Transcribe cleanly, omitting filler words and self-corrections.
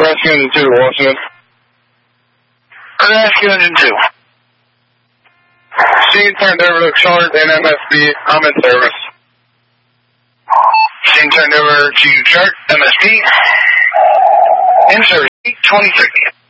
Rescue Engine 2 to Washington. Rescue Engine 2. Scene turned over to Charlotte and MSB. I'm in service. Scene turned over to Chart, MSB. In service, 23.